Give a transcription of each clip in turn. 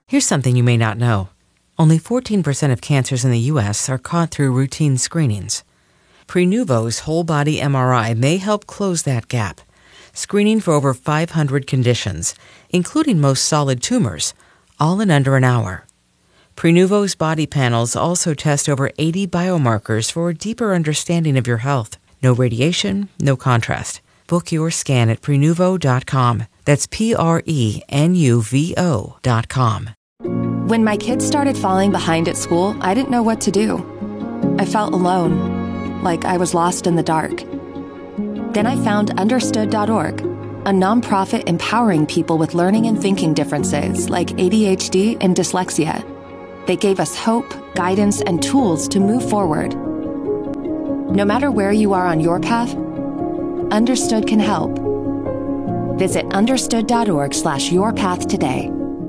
Here's something you may not know. Only 14% of cancers in the U.S. are caught through routine screenings. Prenuvo's whole-body MRI may help close that gap, screening for over 500 conditions, including most solid tumors, all in under an hour. Prenuvo's body panels also test over 80 biomarkers for a deeper understanding of your health. No radiation, no contrast. Book your scan at Prenuvo.com. That's Prenuvo.com. When my kids started falling behind at school, I didn't know what to do. I felt alone, like I was lost in the dark. Then I found Understood.org, a nonprofit empowering people with learning and thinking differences like ADHD and dyslexia. They gave us hope, guidance, and tools to move forward. No matter where you are on your path, Understood can help. Visit understood.org/yourpath today.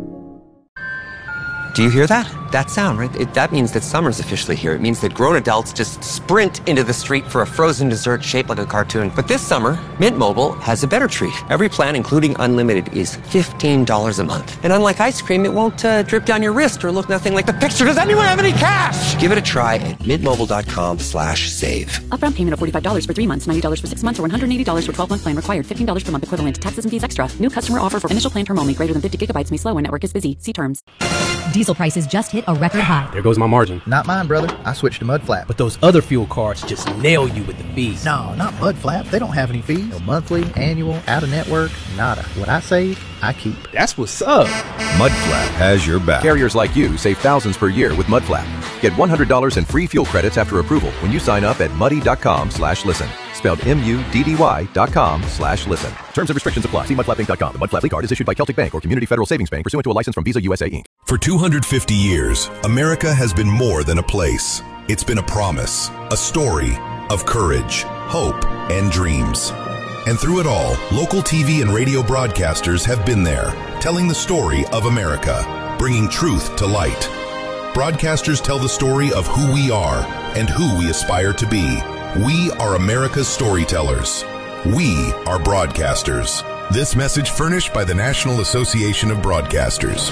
Do you hear that? That sound, right? That means that summer's officially here. It means that grown adults just sprint into the street for a frozen dessert shaped like a cartoon. But this summer, Mint Mobile has a better treat. Every plan, including unlimited, is $15 a month. And unlike ice cream, it won't drip down your wrist or look nothing like the picture. Does anyone have any cash? Give it a try at mintmobile.com/save. Upfront payment of $45 for 3 months, $90 for 6 months, or $180 for 12-month plan required. $15 per month equivalent. Taxes and fees extra. New customer offer for initial plan term only. Greater than 50 gigabytes may slow when network is busy. See terms. Diesel prices just hit a record high. There goes my margin. Not mine, brother. I switched to Mudflap. But those other fuel cards just nail you with the fees. No, not Mudflap. They don't have any fees. No monthly, annual, out-of-network, nada. What I save, I keep. That's what's up. Mudflap has your back. Carriers like you save thousands per year with Mudflap. Get $100 in free fuel credits after approval when you sign up at muddy.com/listen. Spelled MUDDY.com/listen. Terms and restrictions apply. See mudflappinc.com. The Mudflap card is issued by Celtic Bank or Community Federal Savings Bank pursuant to a license from Visa USA Inc. For 250 years, America has been more than a place. It's been a promise, a story of courage, hope, and dreams. And through it all, local TV and radio broadcasters have been there, telling the story of America, bringing truth to light. Broadcasters tell the story of who we are and who we aspire to be. We are America's storytellers. We are broadcasters. This message furnished by the National Association of Broadcasters.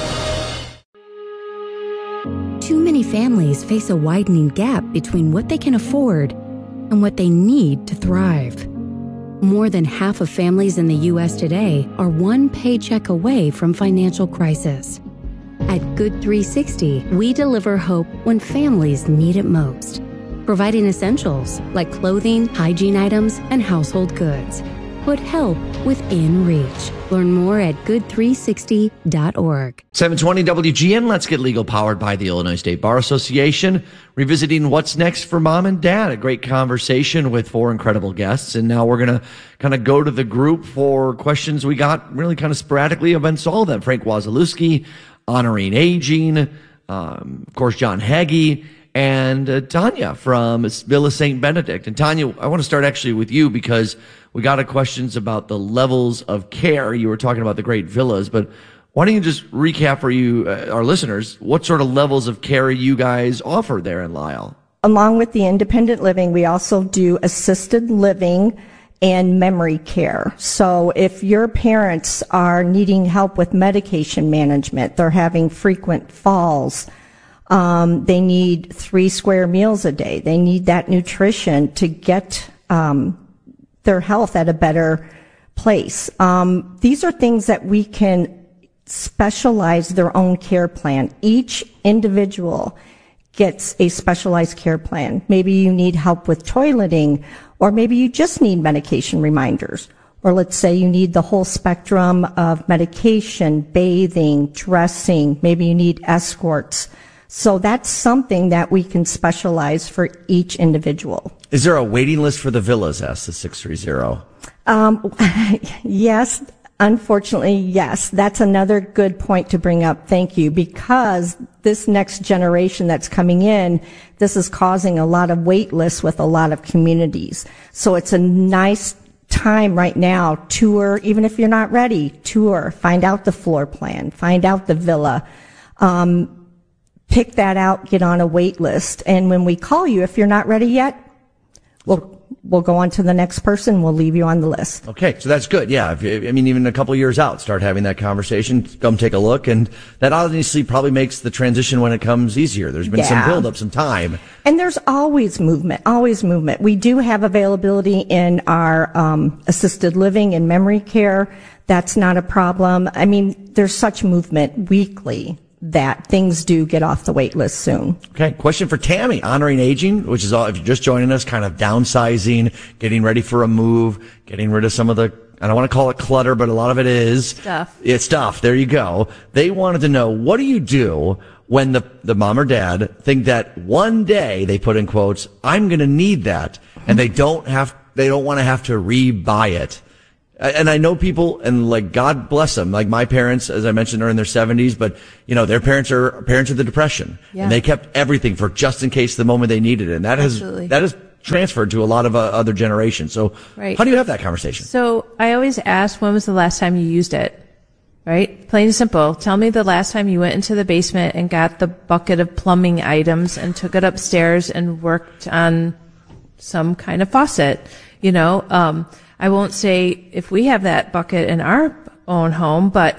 Too many families face a widening gap between what they can afford and what they need to thrive. More than half of families in the U.S. today are one paycheck away from financial crisis. At Good 360, we deliver hope when families need it most, providing essentials like clothing, hygiene items, and household goods. Put help within reach. Learn more at good360.org. 720 WGN, Let's Get Legal, powered by the Illinois State Bar Association. Revisiting what's next for mom and dad. A great conversation with 4 incredible guests. And now we're going to kind of go to the group for questions we got really kind of sporadically. I've been solved them. Frank Wasilewski, Honoring Aging, of course, John Hagee, and Tanya from Villa St. Benedict. And Tanya, I want to start actually with you because we got a questions about the levels of care. You were talking about the great villas, but why don't you just recap for you, our listeners, what sort of levels of care you guys offer there in Lisle? Along with the independent living, we also do assisted living and memory care. So if your parents are needing help with medication management, they're having frequent falls, they need 3 square meals a day. They need that nutrition to get their health at a better place. These are things that we can specialize their own care plan. Each individual gets a specialized care plan. Maybe you need help with toileting, or maybe you just need medication reminders. Or let's say you need the whole spectrum of medication, bathing, dressing. Maybe you need escorts. So that's something that we can specialize for each individual. Is there a waiting list for the villas, asks the 630? Yes, unfortunately, yes. That's another good point to bring up. Thank you. Because this next generation that's coming in, this is causing a lot of wait lists with a lot of communities. So it's a nice time right now. Tour, even if you're not ready, tour, find out the floor plan, find out the villa. Pick that out, get on a wait list. And when we call you, if you're not ready yet, we'll we'll go on to the next person. We'll leave you on the list. Okay, so that's good. Yeah, even a couple of years out, start having that conversation. Come take a look, and that obviously probably makes the transition when it comes easier. There's been some build up, some time, and there's always movement. Always movement. We do have availability in our assisted living and memory care. That's not a problem. I mean, there's such movement weekly that things do get off the wait list soon. Okay, question for Tammy. Honoring aging, which is all, if you're just joining us, kind of downsizing, getting ready for a move, getting rid of some of the, I don't want to call it clutter, but a lot of it is stuff. It's stuff. There you go. They wanted to know, what do you do when the mom or dad think that one day, they put in quotes, I'm going to need that, and they don't want to have to re-buy it. And I know people, and like, God bless them, like my parents, as I mentioned, are in their 70s, but their parents are parents of the Depression, and they kept everything for just in case the moment they needed it. And that has transferred to a lot of other generations. So how do you have that conversation? So I always ask, when was the last time you used it? Right? Plain and simple. Tell me the last time you went into the basement and got the bucket of plumbing items and took it upstairs and worked on some kind of faucet. I won't say if we have that bucket in our own home, but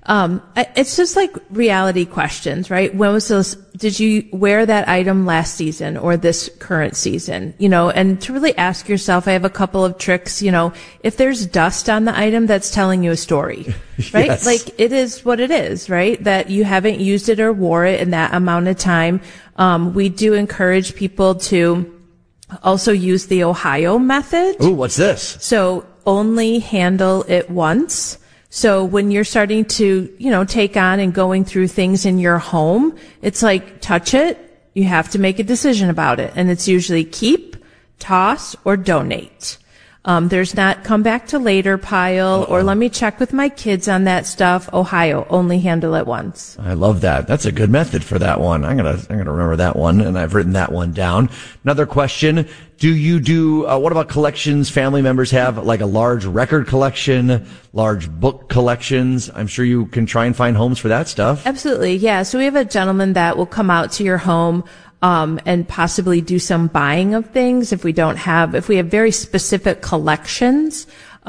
it's just like reality questions, right? When was this? Did you wear that item last season or this current season? And to really ask yourself, I have a couple of tricks. If there's dust on the item, that's telling you a story, right? Yes. Like, it is what it is, right? That you haven't used it or wore it in that amount of time. We do encourage people to also use the Ohio method. Ooh, what's this? So only handle it once. So when you're starting to, take on and going through things in your home, it's like, touch it. You have to make a decision about it. And it's usually keep, toss, or donate. There's not come back to later pile or let me check with my kids on that stuff. Ohio, only handle it once. I love that. That's a good method for that one. I'm gonna remember that one, and I've written that one down. Another question. Do you do, what about collections? Family members have like a large record collection, large book collections. I'm sure you can try and find homes for that stuff. Absolutely. Yeah. So we have a gentleman that will come out to your home and possibly do some buying of things if we have very specific collections.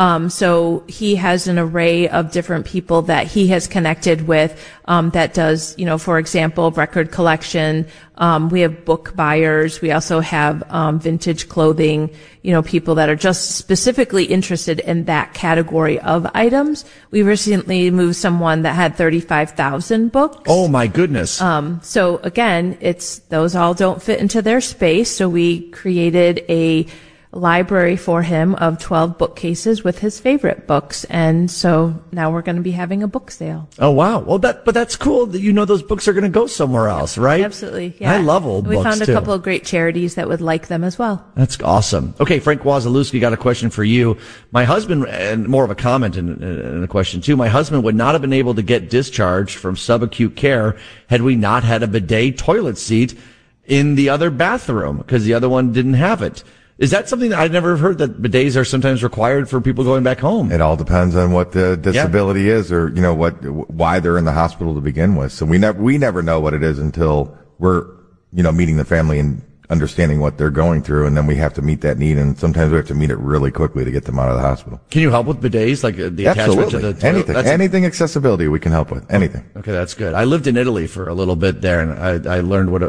So he has an array of different people that he has connected with, that does, for example, record collection. We have book buyers. We also have, vintage clothing, people that are just specifically interested in that category of items. We recently moved someone that had 35,000 books. Oh my goodness. So again, those all don't fit into their space. So we created a library for him of 12 bookcases with his favorite books. And so now we're going to be having a book sale. Oh, wow. Well, but that's cool that those books are going to go somewhere else, right? Absolutely. Yeah. I love old books. We found a couple of great charities that would like them as well. That's awesome. Okay. Frank Wazalewski got a question for you. My husband, and more of a comment and a question too. My husband would not have been able to get discharged from subacute care had we not had a bidet toilet seat in the other bathroom because the other one didn't have it. Is that something that I'd never heard, that bidets are sometimes required for people going back home? It all depends on what the disability is, or why they're in the hospital to begin with. So we never know what it is until we're meeting the family and understanding what they're going through, and then we have to meet that need, and sometimes we have to meet it really quickly to get them out of the hospital. Can you help with bidets, like the attachment to the toilet? Anything accessibility we can help with, anything. Okay, that's good. I lived in Italy for a little bit there, and I learned what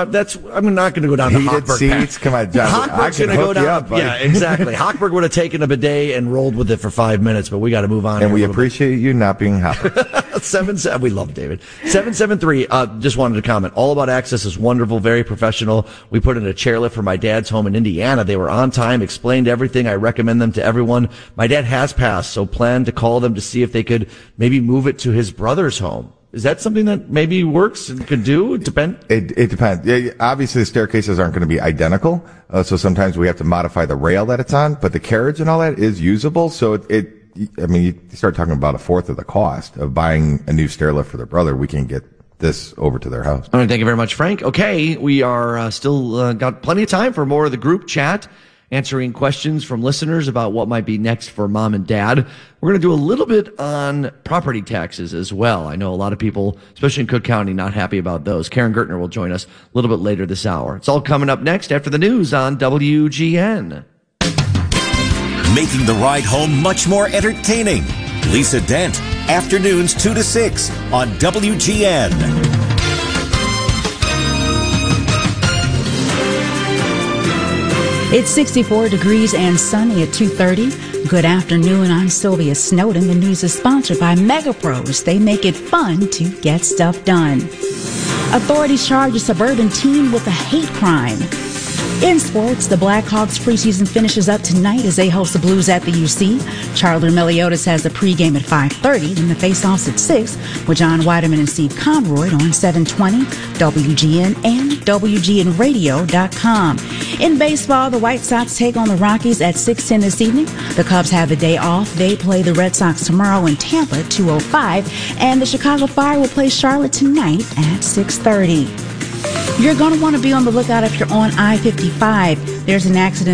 I'm not going to go down to Heated Hochberg. seats, come on, John. Hochberg's going to go down. Yeah, exactly. Hochberg would have taken a bidet and rolled with it for 5 minutes, but we got to move on. And we appreciate you not being Hochberg. We love David. 773, just wanted to comment. All About Access is wonderful, very professional. We put in a chairlift for my dad's home in Indiana. They were on time, explained everything. I recommend them to everyone. My dad has passed, so plan to call them to see if they could maybe move it to his brother's home. Is that something that maybe works and could do? It depends. Yeah, obviously, the staircases aren't going to be identical, so sometimes we have to modify the rail that it's on, but the carriage and all that is usable. So you start talking about a fourth of the cost of buying a new stairlift for their brother. We can get this over to their house. All right, thank you very much, Frank. Okay, we are still got plenty of time for more of the group chat, answering questions from listeners about what might be next for mom and dad. We're going to do a little bit on property taxes as well. I know a lot of people, especially in Cook County, not happy about those. Karen Gertner will join us a little bit later this hour. It's all coming up next after the news on WGN. making the ride home much more entertaining. Lisa Dent, afternoons 2 to 6 on WGN. It's 64 degrees and sunny at 2:30. Good afternoon, I'm Sylvia Snowden. The news is sponsored by MegaPros. They make it fun to get stuff done. Authorities charge a suburban teen with a hate crime. In sports, the Blackhawks preseason finishes up tonight as they host the Blues at the UC. Charlie Meliodas has the pregame at 5:30, then the face-offs at 6 with John Weideman and Steve Conroy on 720, WGN, and WGNradio.com. In baseball, the White Sox take on the Rockies at 6:10 this evening. The Cubs have the day off. They play the Red Sox tomorrow in Tampa at 2:05, and the Chicago Fire will play Charlotte tonight at 6:30. You're going to want to be on the lookout if you're on I-55. There's an accident